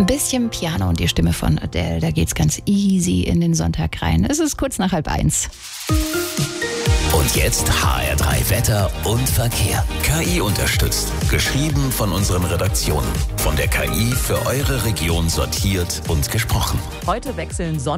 Ein bisschen Piano und die Stimme von Adele, da geht's ganz easy in den Sonntag rein. Es ist kurz nach 12:30. Und jetzt HR3 Wetter und Verkehr. KI unterstützt. Geschrieben von unseren Redaktionen. Von der KI für eure Region sortiert und gesprochen. Heute wechseln Sonne